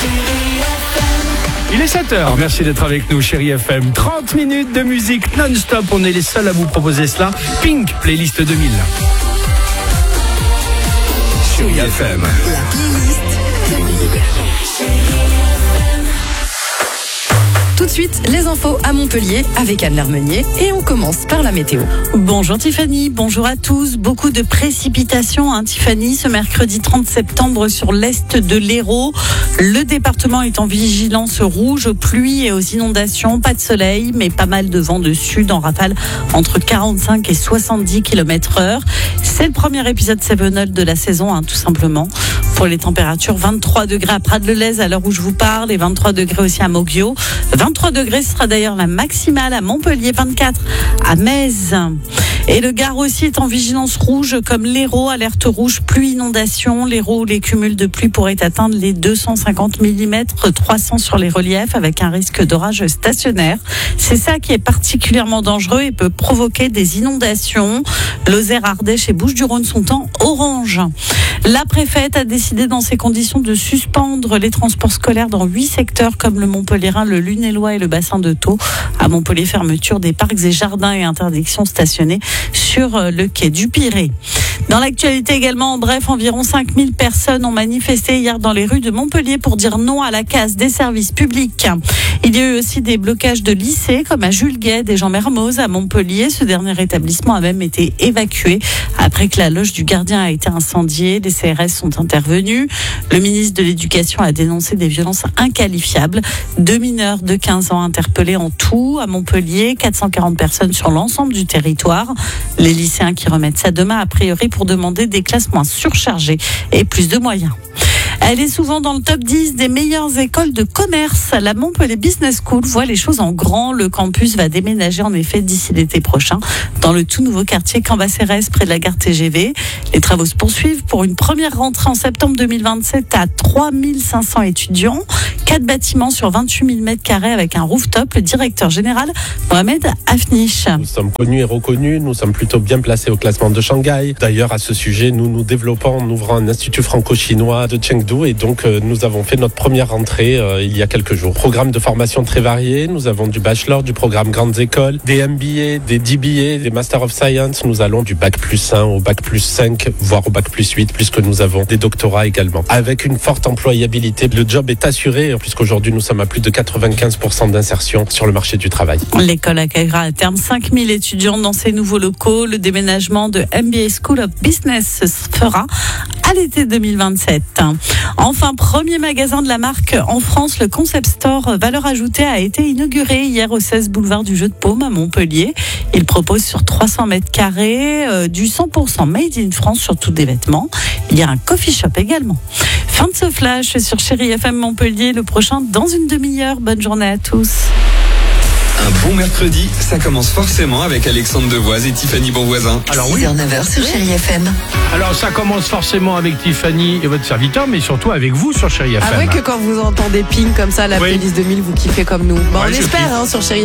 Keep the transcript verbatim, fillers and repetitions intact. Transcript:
Il est sept heures, merci d'être avec nous, Chérie F M. trente minutes de musique non-stop, on est les seuls à vous proposer cela. Pink, playlist deux mille. Chérie F M. La playlist deux mille. Tout de suite, les infos à Montpellier avec Anne Lermenier et on commence par la météo. Bonjour Tiffany, bonjour à tous. Beaucoup de précipitations, hein, Tiffany, ce mercredi trente septembre sur l'est de l'Hérault. Le département est en vigilance rouge aux pluies et aux inondations. Pas de soleil, mais pas mal de vent de sud en rafale entre quarante-cinq et soixante-dix kilomètres heure. C'est le premier épisode Sevenol de la saison, hein, tout simplement. Pour les températures, vingt-trois degrés à Prades-le-Lez à l'heure où je vous parle et vingt-trois degrés aussi à Moggio. vingt-trois degrés, ce sera d'ailleurs la maximale à Montpellier, vingt-quatre à Metz. Et le Gard aussi est en vigilance rouge comme l'Hérault, alerte rouge, pluie, inondation. L'Hérault, les cumuls de pluie pourraient atteindre les deux cent cinquante millimètres, trois cents sur les reliefs avec un risque d'orage stationnaire. C'est ça qui est particulièrement dangereux et peut provoquer des inondations. Lozère, Ardèche et Bouches-du-Rhône sont en orange. La préfète a décidé dans ces conditions de suspendre les transports scolaires dans huit secteurs comme le Montpellierin, le Lunélois et le bassin de Thau. À Montpellier, fermeture des parcs et jardins et interdiction stationnée sur le quai du Pirée. Dans l'actualité également, en bref, environ cinq mille personnes ont manifesté hier dans les rues de Montpellier pour dire non à la casse des services publics. Il y a eu aussi des blocages de lycées comme à Jules Guesde et Jean Mermoz à Montpellier. Ce dernier établissement a même été évacué après que la loge du gardien a été incendiée. Les C R S sont intervenus. Le ministre de l'Éducation a dénoncé des violences inqualifiables. Deux mineurs de quinze ans interpellés en tout à Montpellier, quatre cent quarante personnes sur l'ensemble du territoire. Les lycéens qui remettent ça demain, a priori, pour demander des classes moins surchargées et plus de moyens. Elle est souvent dans le top dix des meilleures écoles de commerce. La Montpellier Business School voit les choses en grand. Le campus va déménager en effet d'ici l'été prochain dans le tout nouveau quartier Cambacérès près de la gare T G V. Les travaux se poursuivent pour une première rentrée en septembre deux mille vingt-sept à trois mille cinq cents étudiants. Quatre bâtiments sur vingt-huit mille mètres carrés avec un rooftop. Le directeur général, Mohamed Afniche. Nous sommes connus et reconnus. Nous sommes plutôt bien placés au classement de Shanghai. D'ailleurs, à ce sujet, nous nous développons en ouvrant un institut franco-chinois de Chengdu. Et donc, euh, nous avons fait notre première rentrée euh, il y a quelques jours. Programme de formation très varié. Nous avons du bachelor, du programme grandes écoles, des M B A, des D B A, des Master of Science. Nous allons du bac plus un au bac plus cinq, voire au bac plus huit, puisque nous avons des doctorats également. Avec une forte employabilité, le job est assuré, puisqu'aujourd'hui, nous sommes à plus de quatre-vingt-quinze pour cent d'insertion sur le marché du travail. L'école accueillera à terme cinq mille étudiants dans ses nouveaux locaux. Le déménagement de M B A School of Business se fera à l'été deux mille vingt-sept. Enfin, premier magasin de la marque en France, le Concept Store Valeur Ajoutée a été inauguré hier au seize boulevard du Jeu de Paume à Montpellier. Il propose sur trois cents mètres carrés euh, du cent pour cent made in France sur tous des vêtements. Il y a un coffee shop également. Fin de ce flash sur Chérie F M Montpellier. Le prochain dans une demi-heure. Bonne journée à tous. Un bon mercredi, ça commence forcément avec Alexandre Devoise et Tiffany Bonvoisin. Alors oui. six heures neuf heures sur Chérie F M. Alors ça commence forcément avec Tiffany et votre serviteur, mais surtout avec vous sur Chérie F M. Ah ouais, que quand vous entendez Pink comme ça, la Oui. playlist deux mille, vous kiffez comme nous. Bon, Ouais, on je espère kiffe. hein, sur Chérie